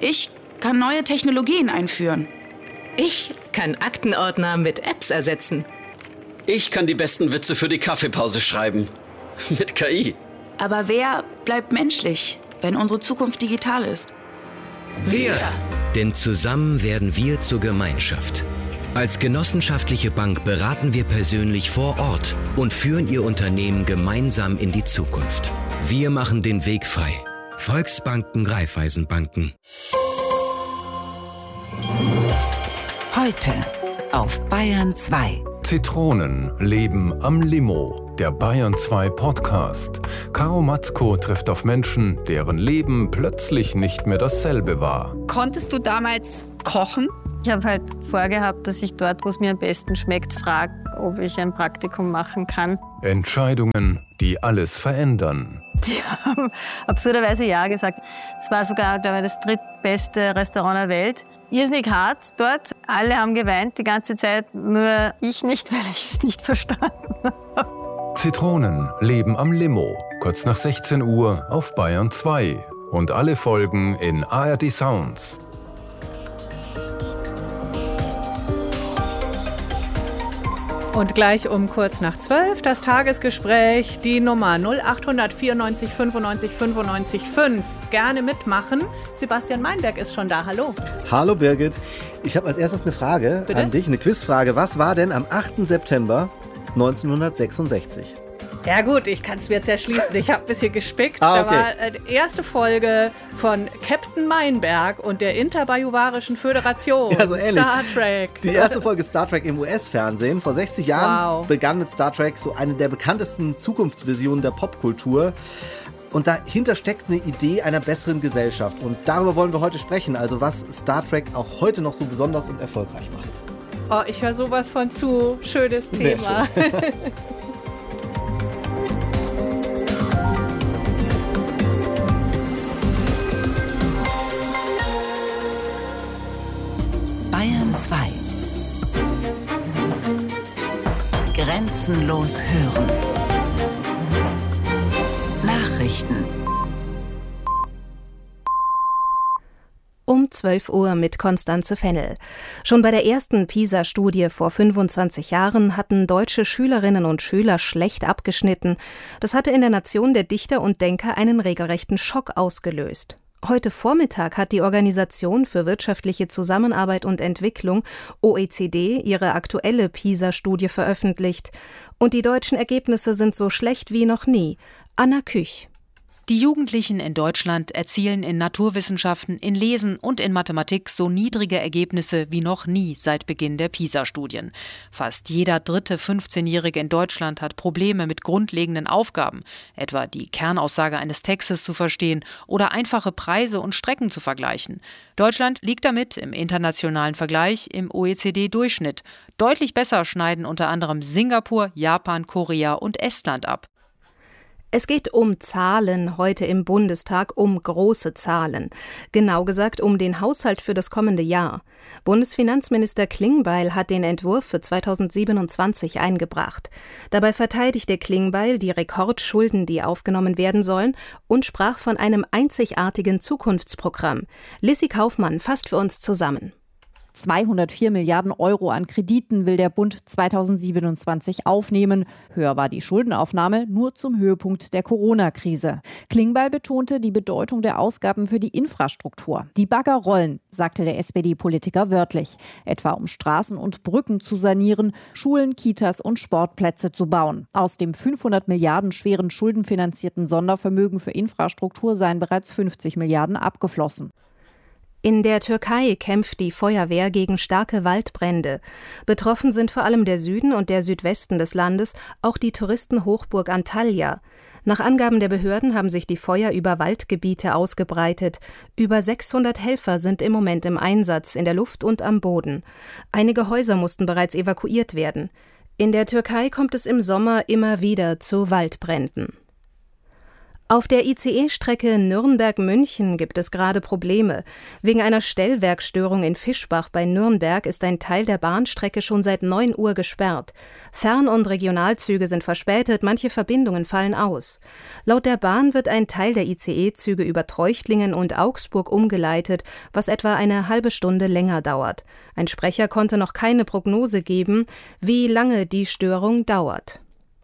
Ich kann neue Technologien einführen. Ich kann Aktenordner mit Apps ersetzen. Ich kann die besten Witze für die Kaffeepause schreiben. Mit KI. Aber wer bleibt menschlich, wenn unsere Zukunft digital ist? Wir. Denn zusammen werden wir zur Gemeinschaft. Als genossenschaftliche Bank beraten wir persönlich vor Ort und führen Ihr Unternehmen gemeinsam in die Zukunft. Wir machen den Weg frei. Volksbanken, Raiffeisenbanken. Heute auf Bayern 2. Zitronen leben am Limo. Der Bayern 2 Podcast. Caro Matzko trifft auf Menschen, deren Leben plötzlich nicht mehr dasselbe war. Konntest du damals kochen? Ich habe halt vorgehabt, dass ich dort, wo es mir am besten schmeckt, frage, ob ich ein Praktikum machen kann. Entscheidungen, die alles verändern. Die haben absurderweise ja gesagt. Es war sogar, glaube ich, das drittbeste Restaurant der Welt. Irrsinnig hart dort. Alle haben geweint die ganze Zeit, nur ich nicht, weil ich es nicht verstanden habe. Zitronen leben am Limo. Kurz nach 16 Uhr auf Bayern 2. Und alle Folgen in ARD Sounds. Und gleich um kurz nach 12 das Tagesgespräch, die Nummer 0800 94 95 95 5. Gerne mitmachen. Sebastian Meinberg ist schon da. Hallo. Hallo Birgit. Ich habe als erstes eine Frage an dich, eine Quizfrage. Was war denn am 8. September 1966? Ja gut, ich kann es mir jetzt erschließen. Ich habe ein bisschen gespickt. Okay. Da war die erste Folge von Captain Meinberg und der Interbajuwarischen Föderation. Ja, so ähnlich. Star Trek. Die erste Folge Star Trek im US-Fernsehen. Vor 60 Jahren begann mit Star Trek so eine der bekanntesten Zukunftsvisionen der Popkultur. Und dahinter steckt eine Idee einer besseren Gesellschaft. Und darüber wollen wir heute sprechen. Also was Star Trek auch heute noch so besonders und erfolgreich macht. Oh, ich höre sowas von zu. Schönes Thema. Sehr schön. Bayern 2. Grenzenlos hören. Nachrichten. Um 12 Uhr mit Constanze Fennel. Schon bei der ersten PISA-Studie vor 25 Jahren hatten deutsche Schülerinnen und Schüler schlecht abgeschnitten. Das hatte in der Nation der Dichter und Denker einen regelrechten Schock ausgelöst. Heute Vormittag hat die Organisation für wirtschaftliche Zusammenarbeit und Entwicklung, OECD, ihre aktuelle PISA-Studie veröffentlicht. Und die deutschen Ergebnisse sind so schlecht wie noch nie. Anna Küch. Die Jugendlichen in Deutschland erzielen in Naturwissenschaften, in Lesen und in Mathematik so niedrige Ergebnisse wie noch nie seit Beginn der PISA-Studien. Fast jeder dritte 15-Jährige in Deutschland hat Probleme mit grundlegenden Aufgaben, etwa die Kernaussage eines Textes zu verstehen oder einfache Preise und Strecken zu vergleichen. Deutschland liegt damit im internationalen Vergleich im OECD-Durchschnitt. Deutlich besser schneiden unter anderem Singapur, Japan, Korea und Estland ab. Es geht um Zahlen heute im Bundestag, um große Zahlen. Genau gesagt um den Haushalt für das kommende Jahr. Bundesfinanzminister Klingbeil hat den Entwurf für 2027 eingebracht. Dabei verteidigte Klingbeil die Rekordschulden, die aufgenommen werden sollen, und sprach von einem einzigartigen Zukunftsprogramm. Lissy Kaufmann fasst für uns zusammen. 204 Milliarden Euro an Krediten will der Bund 2027 aufnehmen. Höher war die Schuldenaufnahme nur zum Höhepunkt der Corona-Krise. Klingbeil betonte die Bedeutung der Ausgaben für die Infrastruktur. Die Bagger rollen, sagte der SPD-Politiker wörtlich. Etwa um Straßen und Brücken zu sanieren, Schulen, Kitas und Sportplätze zu bauen. Aus dem 500 Milliarden schweren schuldenfinanzierten Sondervermögen für Infrastruktur seien bereits 50 Milliarden abgeflossen. In der Türkei kämpft die Feuerwehr gegen starke Waldbrände. Betroffen sind vor allem der Süden und der Südwesten des Landes, auch die Touristenhochburg Antalya. Nach Angaben der Behörden haben sich die Feuer über Waldgebiete ausgebreitet. Über 600 Helfer sind im Moment im Einsatz, in der Luft und am Boden. Einige Häuser mussten bereits evakuiert werden. In der Türkei kommt es im Sommer immer wieder zu Waldbränden. Auf der ICE-Strecke Nürnberg-München gibt es gerade Probleme. Wegen einer Stellwerkstörung in Fischbach bei Nürnberg ist ein Teil der Bahnstrecke schon seit 9 Uhr gesperrt. Fern- und Regionalzüge sind verspätet, manche Verbindungen fallen aus. Laut der Bahn wird ein Teil der ICE-Züge über Treuchtlingen und Augsburg umgeleitet, was etwa eine halbe Stunde länger dauert. Ein Sprecher konnte noch keine Prognose geben, wie lange die Störung dauert.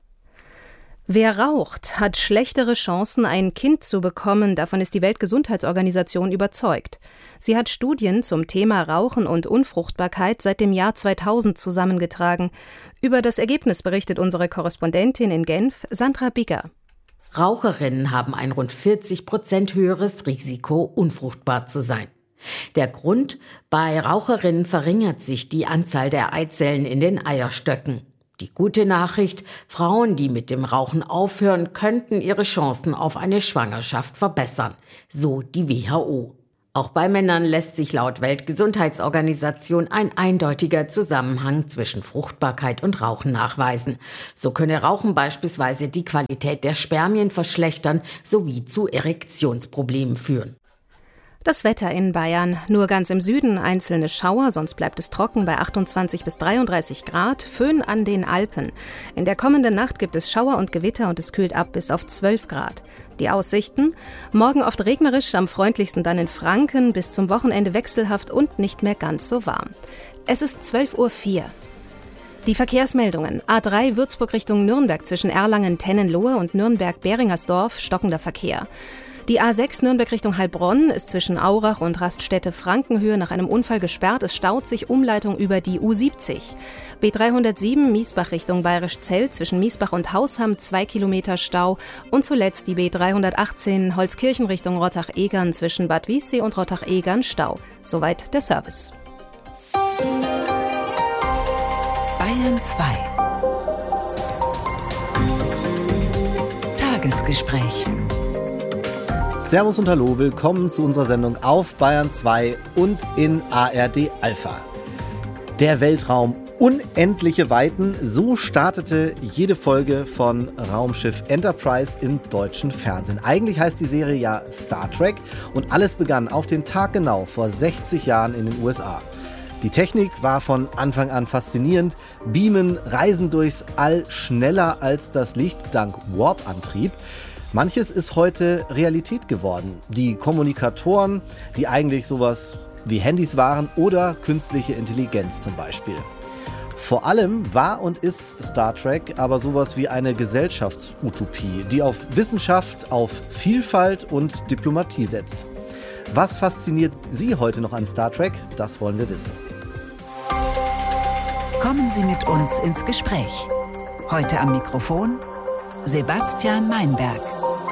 Wer raucht, hat schlechtere Chancen, ein Kind zu bekommen, davon ist die Weltgesundheitsorganisation überzeugt. Sie hat Studien zum Thema Rauchen und Unfruchtbarkeit seit dem Jahr 2000 zusammengetragen. Über das Ergebnis berichtet unsere Korrespondentin in Genf, Sandra Bigger. Raucherinnen haben ein rund 40% höheres Risiko, unfruchtbar zu sein. Der Grund: Bei Raucherinnen verringert sich die Anzahl der Eizellen in den Eierstöcken. Die gute Nachricht: Frauen, die mit dem Rauchen aufhören, könnten ihre Chancen auf eine Schwangerschaft verbessern, so die WHO. Auch bei Männern lässt sich laut Weltgesundheitsorganisation ein eindeutiger Zusammenhang zwischen Fruchtbarkeit und Rauchen nachweisen. So könne Rauchen beispielsweise die Qualität der Spermien verschlechtern sowie zu Erektionsproblemen führen. Das Wetter in Bayern: nur ganz im Süden einzelne Schauer, sonst bleibt es trocken bei 28 bis 33 Grad, Föhn an den Alpen. In der kommenden Nacht gibt es Schauer und Gewitter und es kühlt ab bis auf 12 Grad. Die Aussichten: morgen oft regnerisch, am freundlichsten dann in Franken, bis zum Wochenende wechselhaft und nicht mehr ganz so warm. Es ist 12:04 Uhr. Die Verkehrsmeldungen: A3 Würzburg Richtung Nürnberg zwischen Erlangen-Tennenlohe und Nürnberg-Beringersdorf, stockender Verkehr. Die A6 Nürnberg Richtung Heilbronn ist zwischen Aurach und Raststätte Frankenhöhe nach einem Unfall gesperrt. Es staut sich, Umleitung über die U70. B307 Miesbach Richtung Bayerischzell zwischen Miesbach und Hausham 2 Kilometer Stau. Und zuletzt die B318 Holzkirchen Richtung Rottach-Egern zwischen Bad Wiessee und Rottach-Egern Stau. Soweit der Service. Bayern 2 Tagesgespräch. Servus und Hallo, willkommen zu unserer Sendung auf Bayern 2 und in ARD Alpha. Der Weltraum, unendliche Weiten, so startete jede Folge von Raumschiff Enterprise im deutschen Fernsehen. Eigentlich heißt die Serie ja Star Trek und alles begann auf den Tag genau vor 60 Jahren in den USA. Die Technik war von Anfang an faszinierend. Beamen, Reisen durchs All schneller als das Licht dank Warp-Antrieb. Manches ist heute Realität geworden. Die Kommunikatoren, die eigentlich sowas wie Handys waren, oder künstliche Intelligenz zum Beispiel. Vor allem war und ist Star Trek aber sowas wie eine Gesellschaftsutopie, die auf Wissenschaft, auf Vielfalt und Diplomatie setzt. Was fasziniert Sie heute noch an Star Trek? Das wollen wir wissen. Kommen Sie mit uns ins Gespräch. Heute am Mikrofon Sebastian Meinberg.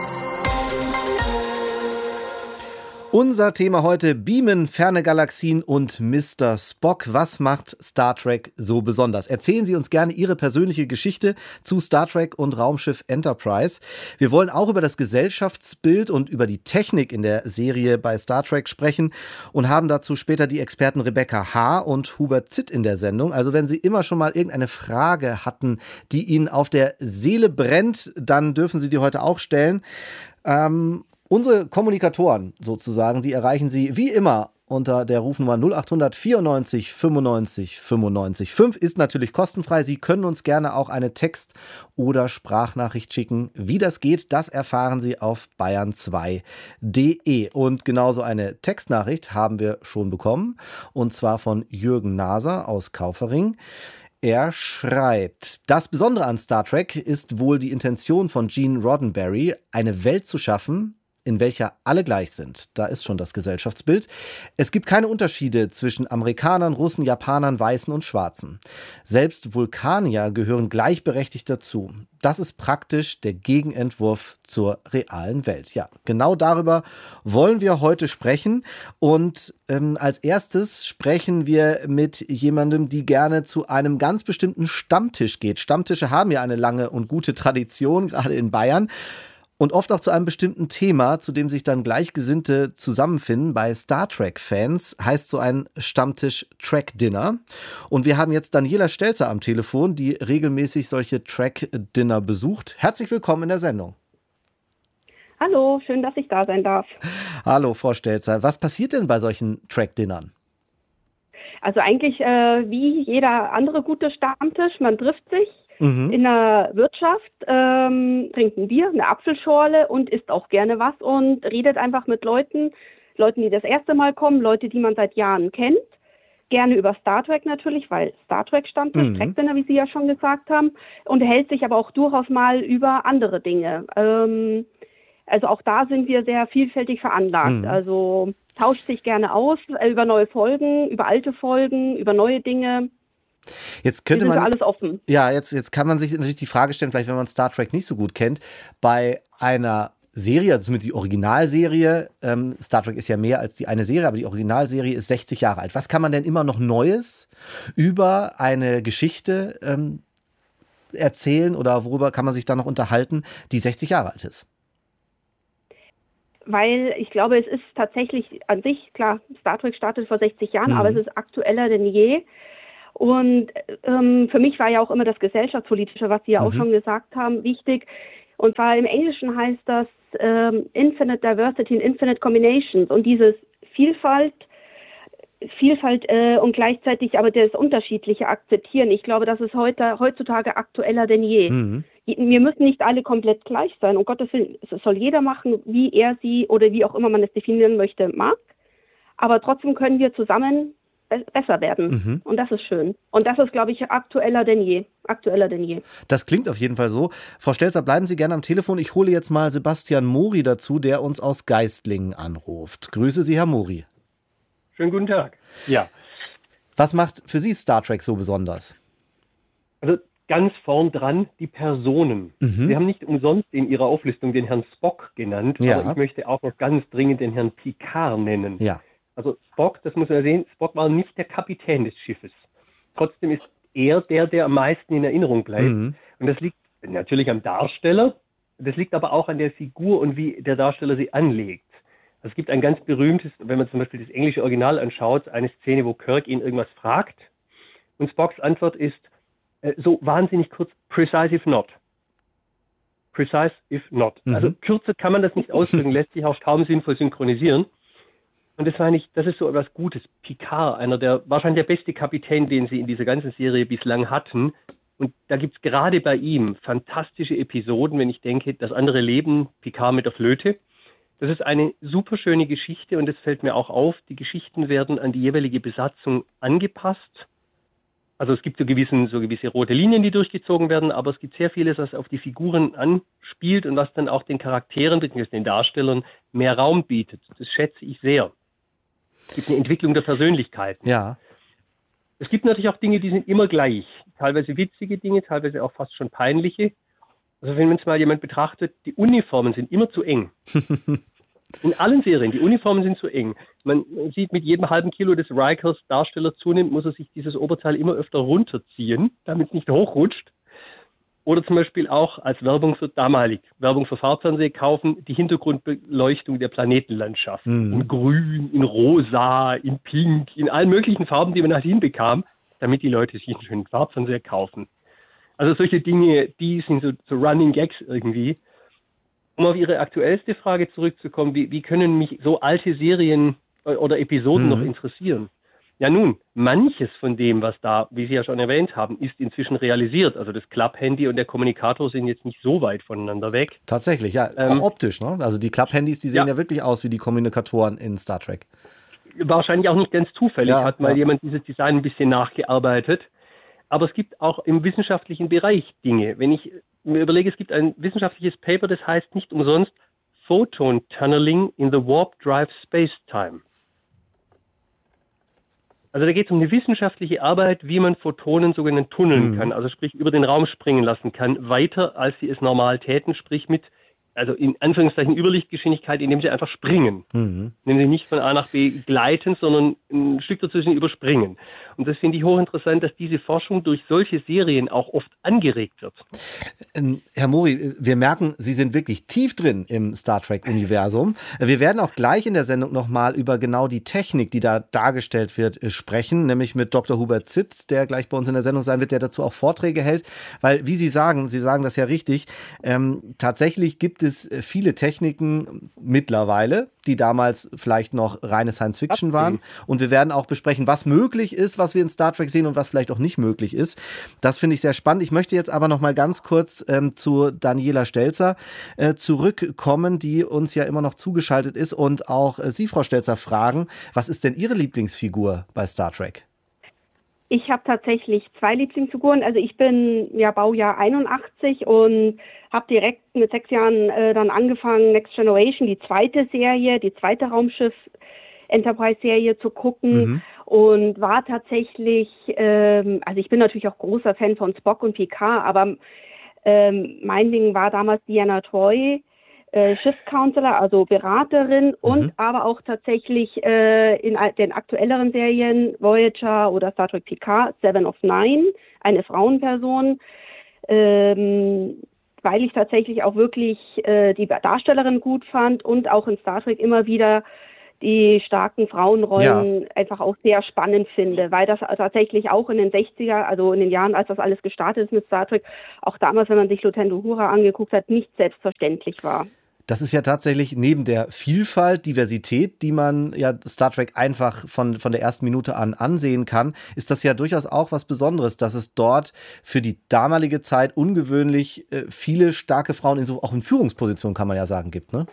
Unser Thema heute: Beamen, ferne Galaxien und Mr. Spock. Was macht Star Trek so besonders? Erzählen Sie uns gerne Ihre persönliche Geschichte zu Star Trek und Raumschiff Enterprise. Wir wollen auch über das Gesellschaftsbild und über die Technik in der Serie bei Star Trek sprechen und haben dazu später die Experten Rebecca Haar und Hubert Zitt in der Sendung. Also wenn Sie immer schon mal irgendeine Frage hatten, die Ihnen auf der Seele brennt, dann dürfen Sie die heute auch stellen. Unsere Kommunikatoren sozusagen, die erreichen Sie wie immer unter der Rufnummer 0800 94 95 95 5. Ist natürlich kostenfrei. Sie können uns gerne auch eine Text- oder Sprachnachricht schicken. Wie das geht, das erfahren Sie auf bayern2.de. Und genauso eine Textnachricht haben wir schon bekommen. Und zwar von Jürgen Naser aus Kaufering. Er schreibt: Das Besondere an Star Trek ist wohl die Intention von Gene Roddenberry, eine Welt zu schaffen, in welcher alle gleich sind. Da ist schon das Gesellschaftsbild. Es gibt keine Unterschiede zwischen Amerikanern, Russen, Japanern, Weißen und Schwarzen. Selbst Vulkanier gehören gleichberechtigt dazu. Das ist praktisch der Gegenentwurf zur realen Welt. Ja, genau darüber wollen wir heute sprechen. Und als erstes sprechen wir mit jemandem, die gerne zu einem ganz bestimmten Stammtisch geht. Stammtische haben ja eine lange und gute Tradition, gerade in Bayern. Und oft auch zu einem bestimmten Thema, zu dem sich dann Gleichgesinnte zusammenfinden. Bei Star Trek-Fans heißt so ein Stammtisch Trek-Dinner. Und wir haben jetzt Daniela Stelzer am Telefon, die regelmäßig solche Trek-Dinner besucht. Herzlich willkommen in der Sendung. Hallo, schön, dass ich da sein darf. Hallo, Frau Stelzer. Was passiert denn bei solchen Track-Dinnern? Also eigentlich wie jeder andere gute Stammtisch. Man trifft sich in der Wirtschaft, trinkt ein Bier, eine Apfelschorle und isst auch gerne was und redet einfach mit Leuten, die das erste Mal kommen, Leute, die man seit Jahren kennt. Gerne über Star Trek natürlich, weil Star Trek Stammtisch, Track-Dinner, wie Sie ja schon gesagt haben, und hält sich aber auch durchaus mal über andere Dinge. Also auch da sind wir sehr vielfältig veranlagt. Also tauscht sich gerne aus über neue Folgen, über alte Folgen, über neue Dinge. Jetzt könnte man alles offen. Ja, jetzt kann man sich natürlich die Frage stellen, vielleicht wenn man Star Trek nicht so gut kennt, bei einer Serie, also zumindest die Originalserie, Star Trek ist ja mehr als die eine Serie, aber die Originalserie ist 60 Jahre alt. Was kann man denn immer noch Neues über eine Geschichte erzählen oder worüber kann man sich da noch unterhalten, die 60 Jahre alt ist? Weil ich glaube, es ist tatsächlich an sich, klar, Star Trek startet vor 60 Jahren, aber es ist aktueller denn je. Und für mich war ja auch immer das Gesellschaftspolitische, was Sie ja auch schon gesagt haben, wichtig. Und zwar im Englischen heißt das Infinite Diversity and Infinite Combinations. Und dieses Vielfalt und gleichzeitig aber das Unterschiedliche akzeptieren. Ich glaube, das ist heutzutage aktueller denn je. Wir müssen nicht alle komplett gleich sein. Um Gottes Willen, es soll jeder machen, wie er, sie oder wie auch immer man es definieren möchte, mag. Aber trotzdem können wir zusammen besser werden. Und das ist schön. Und das ist, glaube ich, aktueller denn je. Das klingt auf jeden Fall so. Frau Stelzer, bleiben Sie gerne am Telefon. Ich hole jetzt mal Sebastian Mori dazu, der uns aus Geistlingen anruft. Grüße Sie, Herr Mori. Schönen guten Tag. Ja. Was macht für Sie Star Trek so besonders? Also ganz vorn dran die Personen. Sie haben nicht umsonst in Ihrer Auflistung den Herrn Spock genannt, aber ich möchte auch noch ganz dringend den Herrn Picard nennen. Ja. Also Spock, das muss man sehen, Spock war nicht der Kapitän des Schiffes. Trotzdem ist er der am meisten in Erinnerung bleibt. Und das liegt natürlich am Darsteller, das liegt aber auch an der Figur und wie der Darsteller sie anlegt. Es gibt ein ganz berühmtes, wenn man zum Beispiel das englische Original anschaut, eine Szene, wo Kirk ihn irgendwas fragt und Spocks Antwort ist so wahnsinnig kurz, precise if not. Precise if not. Also kürzer kann man das nicht ausdrücken, lässt sich auch kaum sinnvoll synchronisieren. Und das meine ich, das ist so etwas Gutes. Picard, wahrscheinlich der beste Kapitän, den sie in dieser ganzen Serie bislang hatten. Und da gibt es gerade bei ihm fantastische Episoden, wenn ich denke, das andere Leben, Picard mit der Flöte. Das ist eine super schöne Geschichte und es fällt mir auch auf, die Geschichten werden an die jeweilige Besatzung angepasst. Also es gibt so gewisse rote Linien, die durchgezogen werden, aber es gibt sehr vieles, was auf die Figuren anspielt und was dann auch den Charakteren bzw. den Darstellern mehr Raum bietet. Das schätze ich sehr. Es gibt eine Entwicklung der Persönlichkeiten. Ja. Es gibt natürlich auch Dinge, die sind immer gleich. Teilweise witzige Dinge, teilweise auch fast schon peinliche. Also wenn man es mal jemand betrachtet, die Uniformen sind immer zu eng. In allen Serien, die Uniformen sind zu eng. Man sieht, mit jedem halben Kilo des Rikers Darsteller zunimmt, muss er sich dieses Oberteil immer öfter runterziehen, damit es nicht hochrutscht. Oder zum Beispiel auch als Werbung für Farbfernsehen kaufen, die Hintergrundbeleuchtung der Planetenlandschaft. In Grün, in Rosa, in Pink, in allen möglichen Farben, die man halt hinbekam, damit die Leute sich einen schönen Farbfernseher kaufen. Also solche Dinge, die sind so Running Gags irgendwie. Um auf Ihre aktuellste Frage zurückzukommen, wie können mich so alte Serien oder Episoden noch interessieren? Ja nun, manches von dem, was da, wie Sie ja schon erwähnt haben, ist inzwischen realisiert. Also das Club-Handy und der Kommunikator sind jetzt nicht so weit voneinander weg. Tatsächlich, ja, auch optisch, ne? Also die Club-Handys, die sehen ja wirklich aus wie die Kommunikatoren in Star Trek. Wahrscheinlich auch nicht ganz zufällig, hat mal jemand dieses Design ein bisschen nachgearbeitet. Aber es gibt auch im wissenschaftlichen Bereich Dinge. Wenn ich mir überlege, es gibt ein wissenschaftliches Paper, das heißt nicht umsonst Photon Tunneling in the Warp Drive Space-Time. Also da geht es um eine wissenschaftliche Arbeit, wie man Photonen sogenannt tunneln kann, also sprich über den Raum springen lassen kann, weiter als sie es normal täten, sprich mit, also in Anführungszeichen Überlichtgeschwindigkeit, indem sie einfach springen. Indem sie nicht von A nach B gleiten, sondern ein Stück dazwischen überspringen. Und das finde ich hochinteressant, dass diese Forschung durch solche Serien auch oft angeregt wird. Herr Mori, wir merken, Sie sind wirklich tief drin im Star Trek-Universum. Wir werden auch gleich in der Sendung nochmal über genau die Technik, die da dargestellt wird, sprechen, nämlich mit Dr. Hubert Zitt, der gleich bei uns in der Sendung sein wird, der dazu auch Vorträge hält, weil, wie Sie sagen das ja richtig, tatsächlich gibt es viele Techniken mittlerweile, die damals vielleicht noch reine Science-Fiction waren. Und wir werden auch besprechen, was möglich ist, was wir in Star Trek sehen und was vielleicht auch nicht möglich ist. Das finde ich sehr spannend. Ich möchte jetzt aber noch mal ganz kurz zu Daniela Stelzer zurückkommen, die uns ja immer noch zugeschaltet ist und auch Sie, Frau Stelzer, fragen, was ist denn Ihre Lieblingsfigur bei Star Trek? Ich habe tatsächlich 2 Lieblingsfiguren. Also ich bin Baujahr 81 und habe direkt mit 6 Jahren dann angefangen, Next Generation, die zweite Raumschiff Enterprise-Serie zu gucken und war tatsächlich, also ich bin natürlich auch großer Fan von Spock und Picard, aber mein Ding war damals Deanna Troi, Schiffscounselor, also Beraterin und aber auch tatsächlich in den aktuelleren Serien Voyager oder Star Trek Picard, Seven of Nine, eine Frauenperson, weil ich tatsächlich auch wirklich die Darstellerin gut fand und auch in Star Trek immer wieder die starken Frauenrollen einfach auch sehr spannend finde, weil das tatsächlich auch in den 60er, also in den Jahren, als das alles gestartet ist mit Star Trek, auch damals, wenn man sich Lieutenant Uhura angeguckt hat, nicht selbstverständlich war. Das ist ja tatsächlich neben der Vielfalt, Diversität, die man ja Star Trek einfach von der ersten Minute an ansehen kann, ist das ja durchaus auch was Besonderes, dass es dort für die damalige Zeit ungewöhnlich viele starke Frauen auch in Führungspositionen, kann man ja sagen, gibt, ne?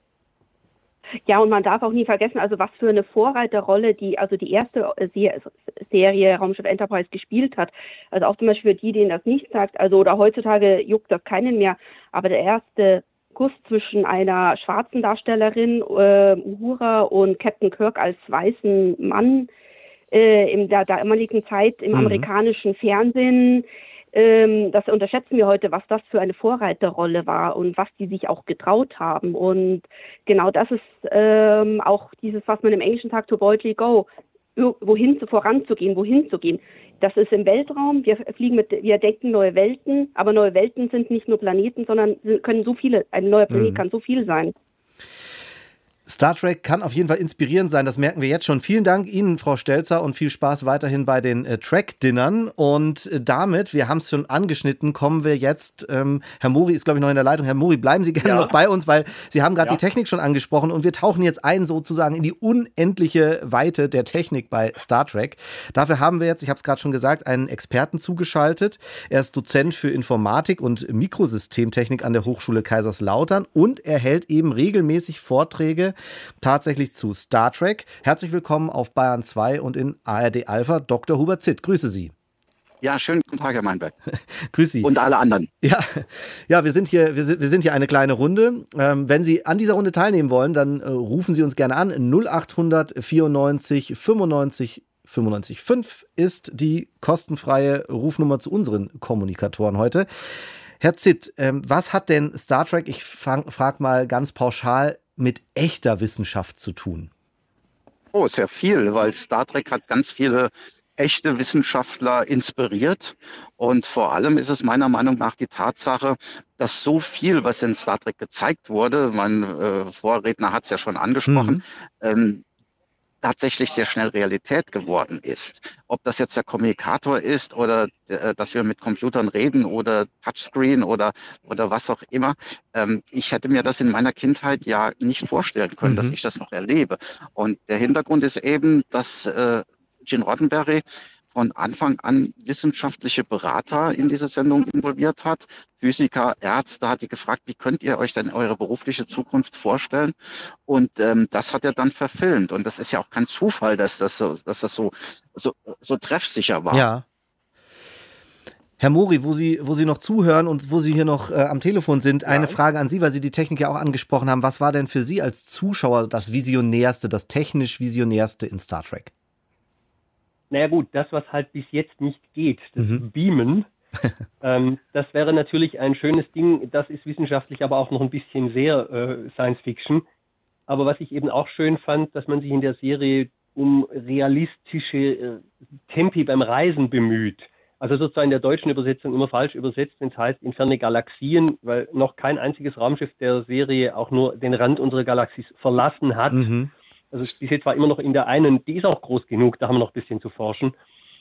Ja, und man darf auch nie vergessen, also was für eine Vorreiterrolle die erste Serie Raumschiff Enterprise gespielt hat. Also auch zum Beispiel für die, denen das nicht sagt, also oder heutzutage juckt das keinen mehr, aber der erste Kuss zwischen einer schwarzen Darstellerin, Uhura, und Captain Kirk als weißen Mann in der damaligen Zeit im amerikanischen Fernsehen, das unterschätzen wir heute, was das für eine Vorreiterrolle war und was die sich auch getraut haben. Und genau das ist auch dieses, was man im Englischen sagt, to boldly go, wohin zu gehen. Das ist im Weltraum, wir denken neue Welten, aber neue Welten sind nicht nur Planeten, sondern können so viele, ein neuer Planet kann so viel sein. Star Trek kann auf jeden Fall inspirierend sein, das merken wir jetzt schon. Vielen Dank Ihnen, Frau Stelzer, und viel Spaß weiterhin bei den Track-Dinnern. Und damit, wir haben es schon angeschnitten, kommen wir jetzt, Herr Mori ist, glaube ich, noch in der Leitung. Herr Mori, bleiben Sie gerne noch bei uns, weil Sie haben gerade die Technik schon angesprochen und wir tauchen jetzt ein sozusagen in die unendliche Weite der Technik bei Star Trek. Dafür haben wir jetzt, ich habe es gerade schon gesagt, einen Experten zugeschaltet. Er ist Dozent für Informatik und Mikrosystemtechnik an der Hochschule Kaiserslautern und er hält eben regelmäßig Vorträge tatsächlich zu Star Trek. Herzlich willkommen auf Bayern 2 und in ARD Alpha, Dr. Hubert Zitt. Grüße Sie. Ja, schönen guten Tag, Herr Meinberg. Grüß Sie. Und alle anderen. Ja, wir sind hier eine kleine Runde. Wenn Sie an dieser Runde teilnehmen wollen, dann rufen Sie uns gerne an. 0800 94 95 95 ist die kostenfreie Rufnummer zu unseren Kommunikatoren heute. Herr Zitt, was hat denn Star Trek, ich frage mal ganz pauschal, mit echter Wissenschaft zu tun? Oh, sehr viel, weil Star Trek hat ganz viele echte Wissenschaftler inspiriert. Und vor allem ist es meiner Meinung nach die Tatsache, dass so viel, was in Star Trek gezeigt wurde, mein Vorredner hat es ja schon angesprochen, tatsächlich sehr schnell Realität geworden ist. Ob das jetzt der Kommunikator ist oder dass wir mit Computern reden oder Touchscreen oder was auch immer. Ich hätte mir das in meiner Kindheit ja nicht vorstellen können, dass ich das noch erlebe. Und der Hintergrund ist eben, dass Gene Roddenberry von Anfang an wissenschaftliche Berater in diese Sendung involviert hat. Physiker, Ärzte hat die gefragt, wie könnt ihr euch denn eure berufliche Zukunft vorstellen? Und das hat er dann verfilmt. Und das ist ja auch kein Zufall, dass das so treffsicher war. Ja. Herr Mori, wo Sie noch zuhören und wo Sie hier noch am Telefon sind, eine Frage an Sie, weil Sie die Technik ja auch angesprochen haben. Was war denn für Sie als Zuschauer das Visionärste, das technisch Visionärste in Star Trek? Naja gut, das, was halt bis jetzt nicht geht, das Beamen, das wäre natürlich ein schönes Ding. Das ist wissenschaftlich aber auch noch ein bisschen sehr Science-Fiction. Aber was ich eben auch schön fand, dass man sich in der Serie um realistische Tempi beim Reisen bemüht. Also sozusagen in der deutschen Übersetzung immer falsch übersetzt, wenn es heißt in ferne Galaxien, weil noch kein einziges Raumschiff der Serie auch nur den Rand unserer Galaxie verlassen hat. Also die ist zwar immer noch in der einen, die ist auch groß genug, da haben wir noch ein bisschen zu forschen.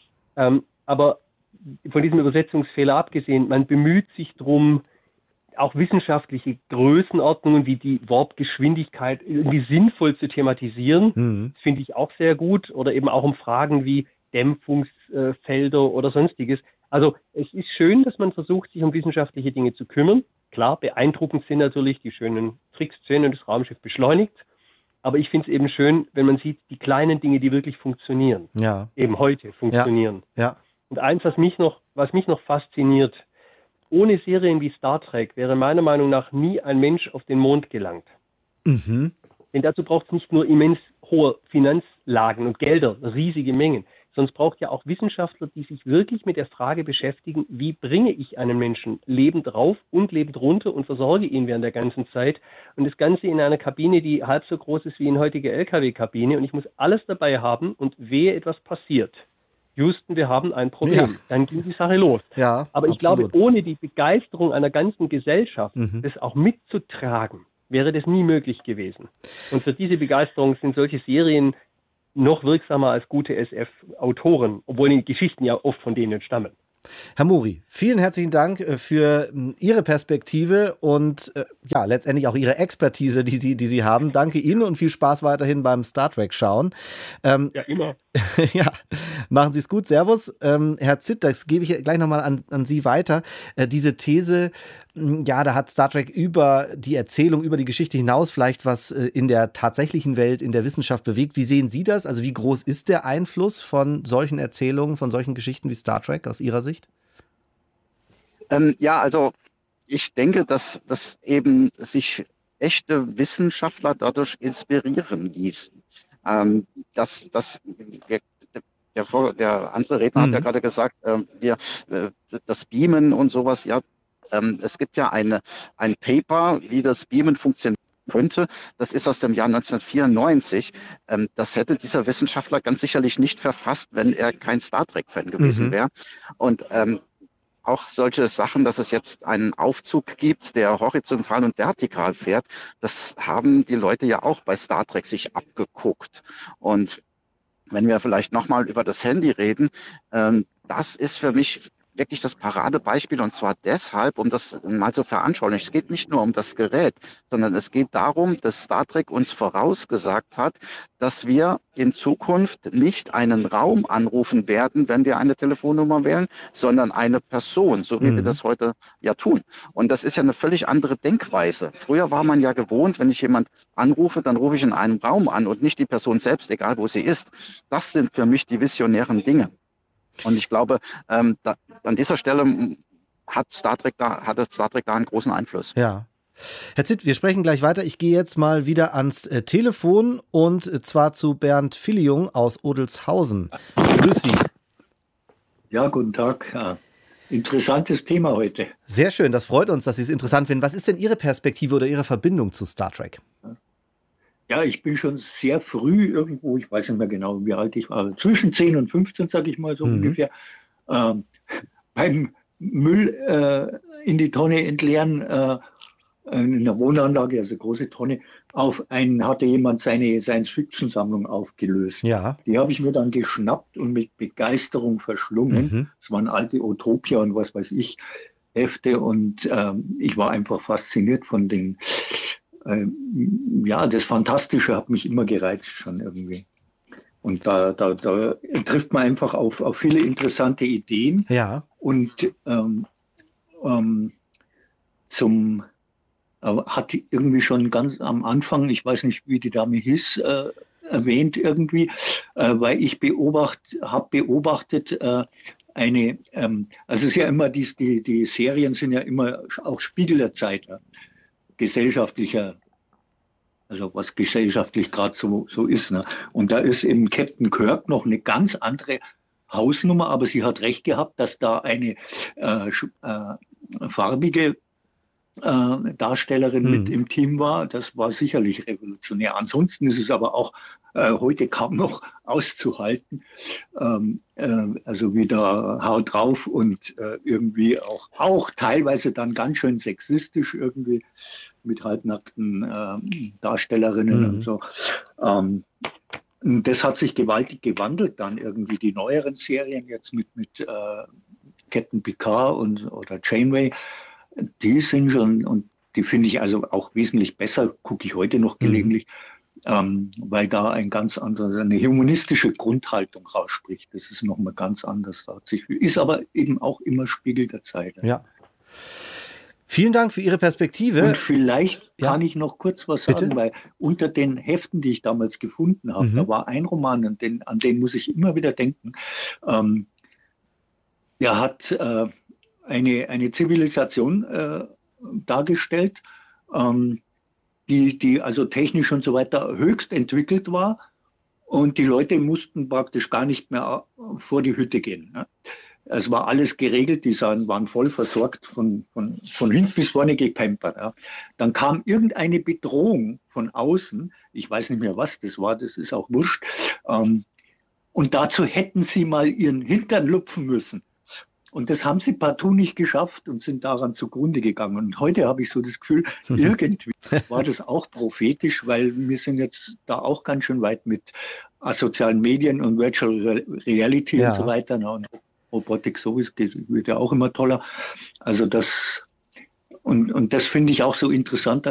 Aber von diesem Übersetzungsfehler abgesehen, man bemüht sich darum, auch wissenschaftliche Größenordnungen wie die Warpgeschwindigkeit irgendwie sinnvoll zu thematisieren. Das finde ich auch sehr gut. Oder eben auch um Fragen wie Dämpfungsfelder oder sonstiges. Also es ist schön, dass man versucht, sich um wissenschaftliche Dinge zu kümmern. Klar, beeindruckend sind natürlich die schönen Tricksszenen, das Raumschiff beschleunigt. Aber ich finde es eben schön, wenn man sieht, die kleinen Dinge, die wirklich funktionieren. Ja. Eben heute funktionieren. Ja. Und eins, was mich noch fasziniert, ohne Serien wie Star Trek wäre meiner Meinung nach nie ein Mensch auf den Mond gelangt. Denn dazu braucht es nicht nur immens hohe Finanzlagen und Gelder, riesige Mengen, sondern es braucht ja auch Wissenschaftler, die sich wirklich mit der Frage beschäftigen, wie bringe ich einen Menschen lebend rauf und lebend runter und versorge ihn während der ganzen Zeit. Und das Ganze in einer Kabine, die halb so groß ist wie eine heutige LKW-Kabine. Und ich muss alles dabei haben und wehe etwas passiert. Houston, wir haben ein Problem. Ja. Dann ging die Sache los. Ja, aber ich glaube, ohne die Begeisterung einer ganzen Gesellschaft, das auch mitzutragen, wäre das nie möglich gewesen. Und für diese Begeisterung sind solche Serien noch wirksamer als gute SF-Autoren, obwohl die Geschichten ja oft von denen stammen. Herr Mori, vielen herzlichen Dank für Ihre Perspektive und ja, letztendlich auch Ihre Expertise, die Sie haben. Danke Ihnen und viel Spaß weiterhin beim Star Trek schauen. Ja, immer. Ja, machen Sie es gut. Servus. Herr Zitt, das gebe ich gleich nochmal an Sie weiter. Diese These, ja, da hat Star Trek über die Erzählung, über die Geschichte hinaus vielleicht was in der tatsächlichen Welt, in der Wissenschaft bewegt. Wie sehen Sie das? Also wie groß ist der Einfluss von solchen Erzählungen, von solchen Geschichten wie Star Trek aus Ihrer Sicht? Ja, also ich denke, dass eben sich echte Wissenschaftler dadurch inspirieren ließen. Der andere Redner hat ja gerade gesagt, das Beamen und sowas, ja, es gibt ja ein Paper, wie das Beamen funktioniert könnte. Das ist aus dem Jahr 1994. Das hätte dieser Wissenschaftler ganz sicherlich nicht verfasst, wenn er kein Star Trek-Fan gewesen wäre. Und auch solche Sachen, dass es jetzt einen Aufzug gibt, der horizontal und vertikal fährt, das haben die Leute ja auch bei Star Trek sich abgeguckt. Und wenn wir vielleicht nochmal über das Handy reden, das ist für mich wirklich das Paradebeispiel, und zwar deshalb, um das mal zu veranschaulichen. Es geht nicht nur um das Gerät, sondern es geht darum, dass Star Trek uns vorausgesagt hat, dass wir in Zukunft nicht einen Raum anrufen werden, wenn wir eine Telefonnummer wählen, sondern eine Person, so wie wir das heute ja tun. Und das ist ja eine völlig andere Denkweise. Früher war man ja gewohnt, wenn ich jemand anrufe, dann rufe ich in einem Raum an und nicht die Person selbst, egal wo sie ist. Das sind für mich die visionären Dinge. Und ich glaube, an dieser Stelle hat Star Trek da einen großen Einfluss. Ja. Herr Zitt, wir sprechen gleich weiter. Ich gehe jetzt mal wieder ans Telefon und zwar zu Bernd Villiung aus Odelshausen. Grüß Sie. Ja, guten Tag. Interessantes Thema heute. Sehr schön, das freut uns, dass Sie es interessant finden. Was ist denn Ihre Perspektive oder Ihre Verbindung zu Star Trek? Ja, ich bin schon sehr früh irgendwo, ich weiß nicht mehr genau, wie alt ich war, zwischen 10 und 15, sage ich mal so ungefähr, beim Müll in die Tonne entleeren, in der Wohnanlage, also große Tonne, hatte jemand seine Science-Fiction-Sammlung aufgelöst. Ja. Die habe ich mir dann geschnappt und mit Begeisterung verschlungen. Das waren alte Utopia und was weiß ich, Hefte, und ich war einfach fasziniert von den das Fantastische hat mich immer gereizt schon irgendwie. Und da trifft man einfach auf viele interessante Ideen. Ja. Und hat irgendwie schon ganz am Anfang, ich weiß nicht, wie die Dame hieß, erwähnt irgendwie, weil ich habe beobachtet, also es ist ja immer, die Serien sind ja immer auch Spiegel der Zeit. Ja. Gesellschaftlicher, also was gesellschaftlich gerade so ist. Ne? Und da ist eben Captain Kirk noch eine ganz andere Hausnummer, aber sie hat recht gehabt, dass da eine farbige Darstellerin mit im Team war, das war sicherlich revolutionär. Ansonsten ist es aber auch heute kaum noch auszuhalten. Also wieder Haut drauf und irgendwie auch teilweise dann ganz schön sexistisch irgendwie mit halbnackten Darstellerinnen und so. Das hat sich gewaltig gewandelt dann irgendwie. Die neueren Serien jetzt mit Captain Picard oder Janeway, die sind schon, und die finde ich also auch wesentlich besser, gucke ich heute noch gelegentlich, weil da eine humanistische Grundhaltung rausspricht. Das ist nochmal ganz anders. Ist aber eben auch immer Spiegel der Zeit. Ja. Vielen Dank für Ihre Perspektive. Und vielleicht kann ich noch kurz was sagen, weil unter den Heften, die ich damals gefunden habe, da war ein Roman, an den muss ich immer wieder denken. Der hat eine Zivilisation dargestellt, die also technisch und so weiter höchst entwickelt war, und die Leute mussten praktisch gar nicht mehr vor die Hütte gehen. Ne? Es war alles geregelt, die waren voll versorgt, von hinten bis vorne gepampert. Ja. Dann kam irgendeine Bedrohung von außen, ich weiß nicht mehr, was das war, das ist auch wurscht, und dazu hätten sie mal ihren Hintern lupfen müssen. Und das haben sie partout nicht geschafft und sind daran zugrunde gegangen. Und heute habe ich so das Gefühl, irgendwie war das auch prophetisch, weil wir sind jetzt da auch ganz schön weit mit sozialen Medien und Virtual Reality und so weiter. Und Robotik sowieso wird ja auch immer toller. Also das, und das finde ich auch so interessant